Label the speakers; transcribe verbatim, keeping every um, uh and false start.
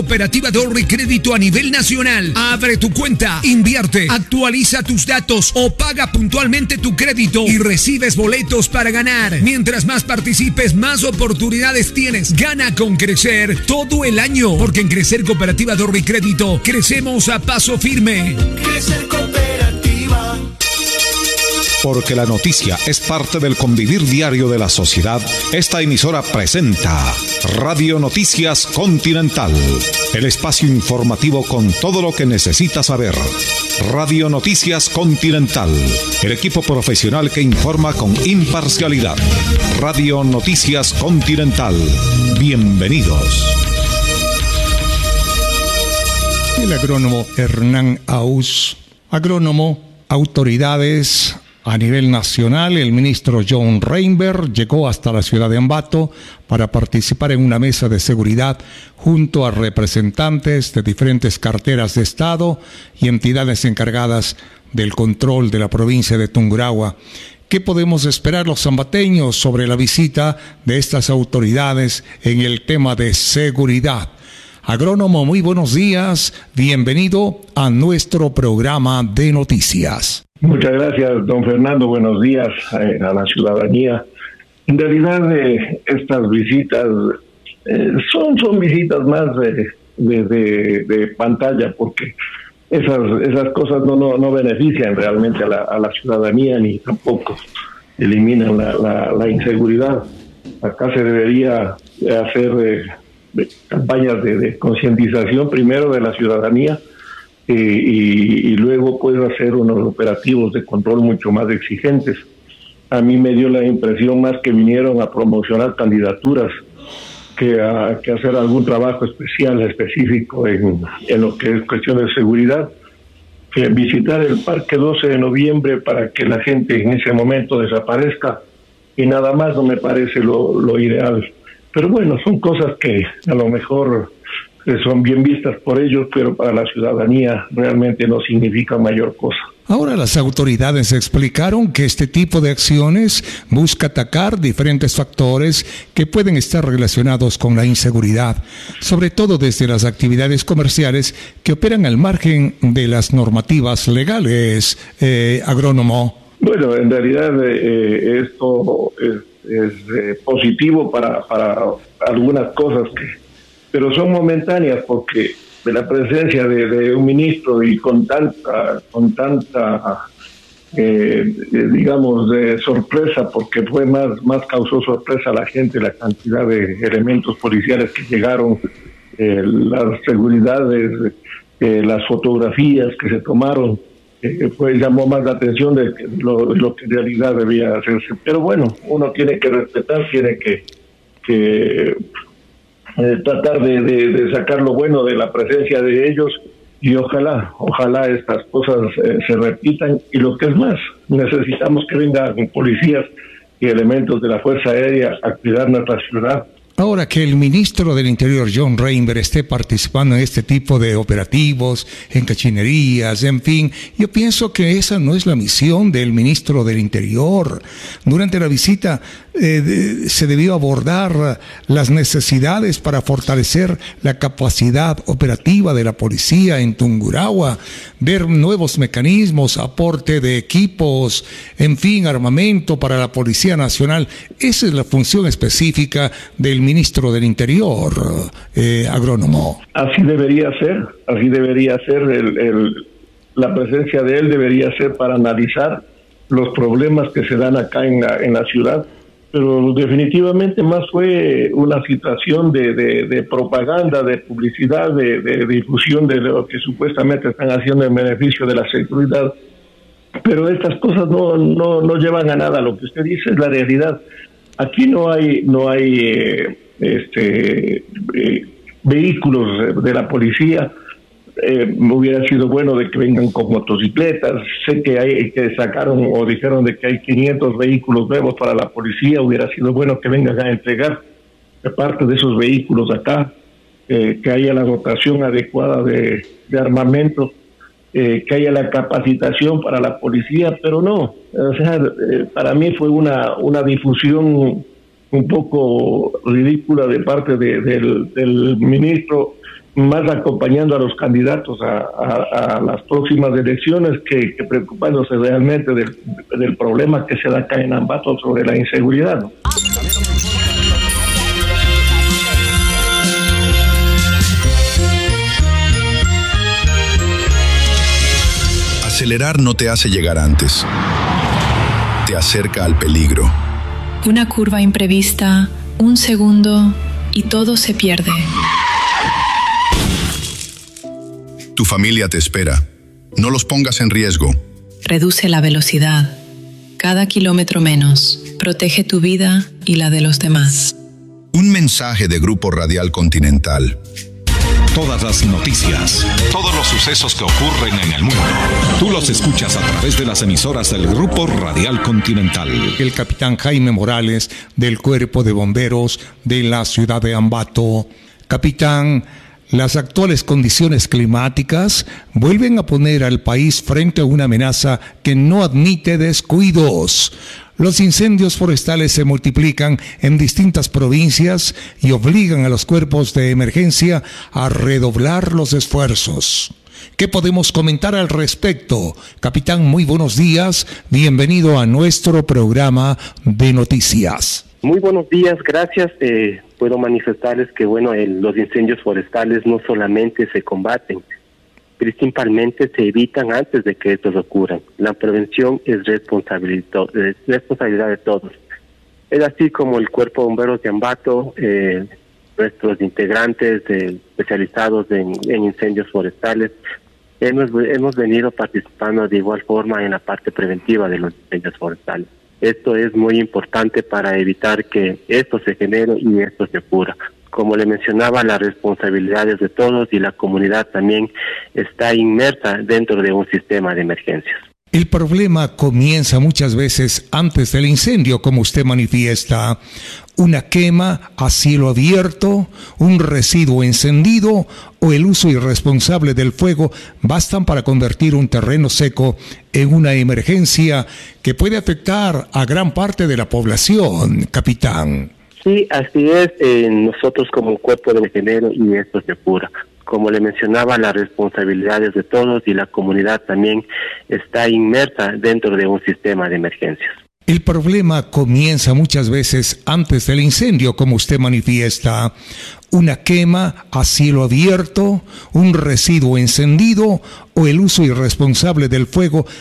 Speaker 1: Cooperativa de Ahorro y Crédito a nivel nacional. Abre tu cuenta, invierte, actualiza tus datos o paga puntualmente tu crédito y recibes boletos para ganar. Mientras más participes, más oportunidades tienes. Gana con Crecer todo el año, porque en Crecer Cooperativa de Ahorro y Crédito crecemos a paso firme.
Speaker 2: Crecer Cooperativa.
Speaker 3: Porque la noticia es parte del convivir diario de la sociedad, esta emisora presenta Radio Noticias Continental, el espacio informativo con todo lo que necesitas saber. Radio Noticias Continental, el equipo profesional que informa con imparcialidad. Radio Noticias Continental, bienvenidos.
Speaker 4: El agrónomo Hernán Aus, agrónomo, autoridades a nivel nacional, el ministro John Reinberg llegó hasta la ciudad de Ambato para participar en una mesa de seguridad junto a representantes de diferentes carteras de Estado y entidades encargadas del control de la provincia de Tungurahua. ¿Qué podemos esperar los ambateños sobre la visita de estas autoridades en el tema de seguridad? Agrónomo, muy buenos días, bienvenido a nuestro programa de noticias.
Speaker 5: Muchas gracias, don Fernando. Buenos días eh, a la ciudadanía. En realidad, eh, estas visitas eh, son son visitas más de, de, de, de pantalla, porque esas esas cosas no no, no benefician realmente a la, a la ciudadanía, ni tampoco eliminan la, la, la inseguridad. Acá se debería hacer eh, campañas de, de concientización primero de la ciudadanía, Eh, y, y luego puedo hacer unos operativos de control mucho más exigentes. A mí me dio la impresión más que vinieron a promocionar candidaturas que a que hacer algún trabajo especial, específico en, en lo que es cuestión de seguridad. Que visitar el Parque doce de noviembre para que la gente en ese momento desaparezca y nada más no me parece lo, lo ideal. Pero bueno, son cosas que a lo mejor son bien vistas por ellos, pero para la ciudadanía realmente no significa mayor cosa.
Speaker 4: Ahora las autoridades explicaron que este tipo de acciones busca atacar diferentes factores que pueden estar relacionados con la inseguridad, sobre todo desde las actividades comerciales que operan al margen de las normativas legales, eh, agrónomo.
Speaker 5: Bueno, en realidad eh, esto es, es eh, positivo para, para algunas cosas que pero son momentáneas, porque de la presencia de, de un ministro y con tanta, con tanta eh, eh, digamos, de sorpresa, porque fue más, más causó sorpresa a la gente la cantidad de elementos policiales que llegaron, eh, las seguridades, eh, las fotografías que se tomaron, eh, pues llamó más la atención de lo, lo que en realidad debía hacerse. Pero bueno, uno tiene que respetar, tiene que... que Eh, tratar de, de, de sacar lo bueno de la presencia de ellos y ojalá, ojalá estas cosas eh, se repitan y lo que es más, necesitamos que vengan policías y elementos de la Fuerza Aérea a cuidar nuestra ciudad.
Speaker 4: Ahora que el ministro del Interior, John Reinberg, esté participando en este tipo de operativos, en cachinerías, en fin, yo pienso que esa no es la misión del ministro del Interior. Durante la visita eh, de, se debió abordar las necesidades para fortalecer la capacidad operativa de la policía en Tungurahua, ver nuevos mecanismos, aporte de equipos, en fin, armamento para la Policía Nacional. Esa es la función específica del ministro del Interior, eh, agrónomo.
Speaker 5: Así debería ser, así debería ser, el, el, la presencia de él debería ser para analizar los problemas que se dan acá en la, en la ciudad, pero definitivamente más fue una situación de, de, de propaganda, de publicidad, de, de, de difusión de lo que supuestamente están haciendo en beneficio de la seguridad, pero estas cosas no, no, no llevan a nada. Lo que usted dice es la realidad. Aquí no hay no hay eh, este eh, vehículos de la policía. Eh, hubiera sido bueno de que vengan con motocicletas. Sé que hay que sacaron o dijeron de que hay quinientos vehículos nuevos para la policía. Hubiera sido bueno que vengan a entregar parte de esos vehículos acá, eh, que haya la dotación adecuada de, de armamento, eh, que haya la capacitación para la policía, pero no. O sea, eh, para mí fue una una difusión un poco ridícula de parte de, del, del ministro, más acompañando a los candidatos a, a, a las próximas elecciones que, que preocupándose realmente del, del problema que se da acá en Ambato sobre la inseguridad, ¿no?
Speaker 6: Acelerar no te hace llegar antes, te acerca al peligro.
Speaker 7: Una curva imprevista, un segundo y todo se pierde.
Speaker 6: Tu familia te espera. No los pongas en riesgo.
Speaker 7: Reduce la velocidad. Cada kilómetro menos. Protege tu vida y la de los demás.
Speaker 6: Un mensaje de Grupo Radial Continental.
Speaker 3: Todas las noticias, todos los sucesos que ocurren en el mundo, tú los escuchas a través de las emisoras del Grupo Radial Continental.
Speaker 4: El capitán Jaime Morales, del Cuerpo de Bomberos de la ciudad de Ambato. Capitán, las actuales condiciones climáticas vuelven a poner al país frente a una amenaza que no admite descuidos. Los incendios forestales se multiplican en distintas provincias y obligan a los cuerpos de emergencia a redoblar los esfuerzos. ¿Qué podemos comentar al respecto? Capitán, muy buenos días. Bienvenido a nuestro programa de noticias.
Speaker 8: Muy buenos días, gracias. Eh, puedo manifestarles que bueno, el, los incendios forestales no solamente se combaten, principalmente se evitan antes de que estos ocurran. La prevención es responsabilidad, es responsabilidad de todos. Es así como el Cuerpo de Bomberos de Ambato, eh, nuestros integrantes eh, especializados en, en incendios forestales, hemos, hemos venido participando de igual forma en la parte preventiva de los incendios forestales. Esto es muy importante para evitar que esto se genere y esto se ocurra. Como le mencionaba, la responsabilidad es de todos y la comunidad también está inmersa dentro de un sistema de emergencias.
Speaker 4: El problema comienza muchas veces antes del incendio, como usted manifiesta. Una quema a cielo abierto, un residuo encendido o el uso irresponsable del fuego bastan para convertir un terreno seco en una emergencia que puede afectar a gran parte de la población, capitán.
Speaker 8: Sí, así es. Eh, nosotros como Cuerpo de Ingeniero y esto se apura. Como le mencionaba, la responsabilidad es de todos y la comunidad también está inmersa dentro de un sistema de emergencias.
Speaker 4: El problema comienza muchas veces antes del incendio, como usted manifiesta. Una quema a cielo abierto, un residuo encendido o el uso irresponsable del fuego